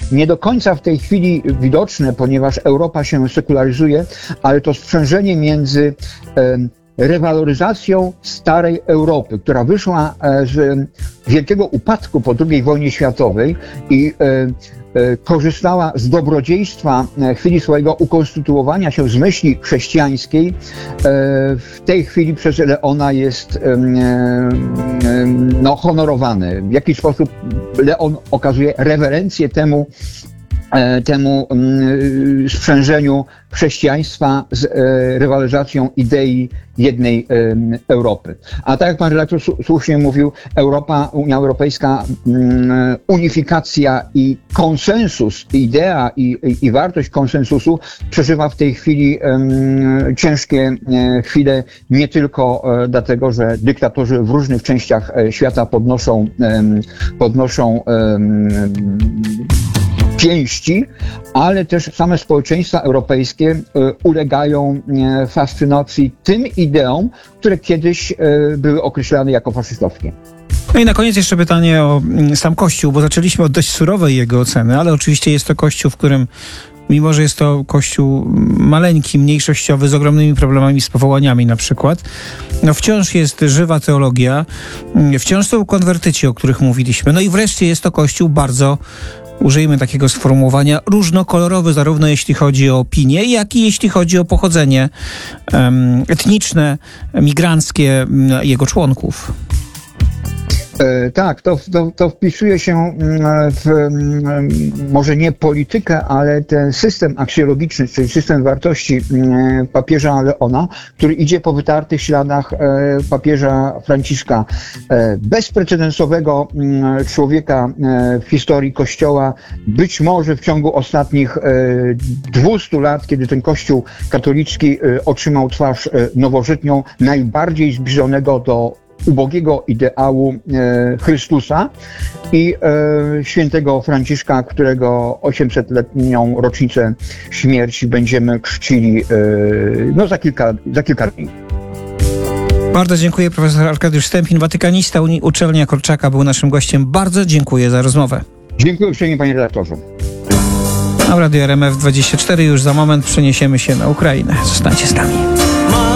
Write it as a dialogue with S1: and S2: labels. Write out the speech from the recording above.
S1: nie do końca w tej chwili widoczne, ponieważ Europa się sekularyzuje, ale to sprzężenie między rewaloryzacją starej Europy, która wyszła z wielkiego upadku po II wojnie światowej i korzystała z dobrodziejstwa chwili swojego ukonstytuowania się z myśli chrześcijańskiej, w tej chwili przez Leona jest honorowany. W jakiś sposób Leon okazuje rewerencję temu sprzężeniu chrześcijaństwa z rywalizacją idei jednej Europy. A tak jak pan redaktor słusznie mówił, Unia Europejska, unifikacja i konsensus, idea i wartość konsensusu przeżywa w tej chwili ciężkie chwile, nie tylko dlatego, że dyktatorzy w różnych częściach świata podnoszą pięści, ale też same społeczeństwa europejskie ulegają fascynacji tym ideom, które kiedyś były określane jako faszystowskie.
S2: No i na koniec jeszcze pytanie o sam Kościół, bo zaczęliśmy od dość surowej jego oceny, ale oczywiście jest to Kościół, w którym, mimo że jest to Kościół maleńki, mniejszościowy, z ogromnymi problemami z powołaniami na przykład, no wciąż jest żywa teologia, wciąż są konwertyci, o których mówiliśmy. No i wreszcie jest to Kościół bardzo, użyjmy takiego sformułowania, różnokolorowy, zarówno jeśli chodzi o opinię, jak i jeśli chodzi o pochodzenie etniczne, migranckie jego członków.
S1: Tak, to wpisuje się w może nie politykę, ale ten system aksjologiczny, czyli system wartości papieża Leona, który idzie po wytartych śladach papieża Franciszka, bezprecedensowego człowieka w historii Kościoła, być może w ciągu ostatnich 200 lat, kiedy ten Kościół katolicki otrzymał twarz nowożytnią, najbardziej zbliżonego do ubogiego ideału Chrystusa i świętego Franciszka, którego 800-letnią rocznicę śmierci będziemy czcili za kilka dni.
S2: Bardzo dziękuję. Profesor Arkadiusz Stępiń, watykanista, Uczelnia Korczaka, był naszym gościem. Bardzo dziękuję za rozmowę.
S1: Dziękuję uprzejmie, panie redaktorze.
S2: A w Radio RMF 24 już za moment przeniesiemy się na Ukrainę. Zostańcie z nami.